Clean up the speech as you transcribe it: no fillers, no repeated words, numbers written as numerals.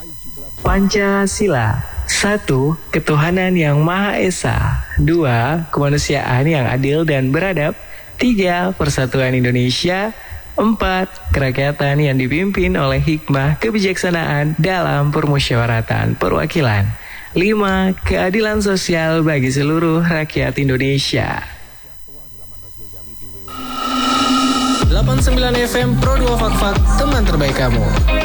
Pancasila. 1. Ketuhanan yang Maha Esa. 2. Kemanusiaan yang adil dan beradab. 3. Persatuan Indonesia. 4. Kerakyatan yang dipimpin oleh hikmah kebijaksanaan dalam permusyawaratan perwakilan. 5. Keadilan sosial bagi seluruh rakyat Indonesia. 89 FM Pro 2 Fak Fak, teman terbaik kamu.